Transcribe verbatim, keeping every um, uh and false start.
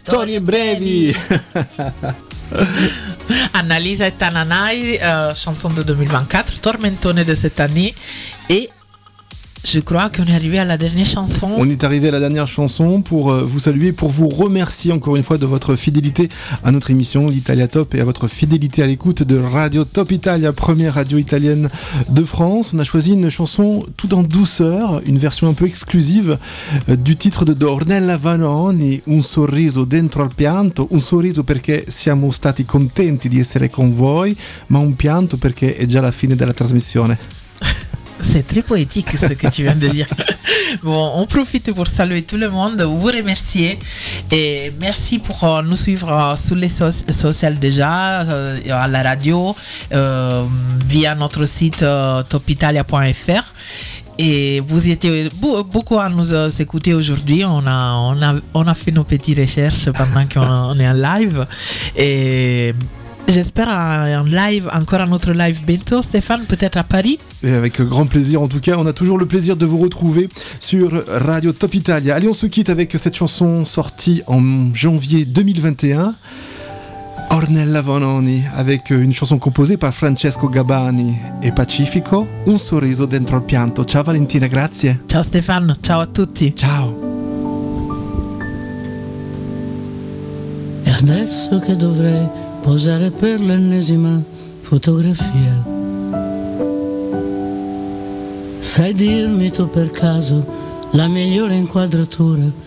Storie brevi. Annalisa et Tananai, euh, chanson de deux mille vingt-quatre, Tormentone de cette année. Et je crois qu'on est arrivé à la dernière chanson. On est arrivé à la dernière chanson pour euh, vous saluer, pour vous remercier encore une fois de votre fidélité à notre émission l'Italia Top et à votre fidélité à l'écoute de Radio Top Italia, première radio italienne de France. On a choisi une chanson tout en douceur, une version un peu exclusive euh, du titre de Ornella Vanoni, Un sorriso dentro al pianto, un sorriso perché siamo stati contenti di essere con voi, ma un pianto perché è già la fine della trasmissione. C'est très poétique ce que tu viens de dire. Bon, on profite pour saluer tout le monde, vous remercier et merci pour euh, nous suivre euh, sur les so- sociaux déjà, euh, à la radio, euh, via notre site euh, top italia point f r. Et vous étiez beaucoup à nous écouter aujourd'hui. On a, on a, on a fait nos petites recherches pendant qu'on est en live. Et j'espère un live, encore un autre live bientôt, Stéphane, peut-être à Paris. Et avec grand plaisir, en tout cas, on a toujours le plaisir de vous retrouver sur Radio Top Italia. Allez, on se quitte avec cette chanson sortie en janvier deux mille vingt et un. Ornella Vanoni, avec une chanson composée par Francesco Gabbani et Pacifico, Un sorriso dentro al pianto. Ciao Valentina, grazie. Ciao Stéphane, ciao a tutti. Ciao. E adesso che dovrei posare per l'ennesima fotografia, sai dirmi tu per caso la migliore inquadratura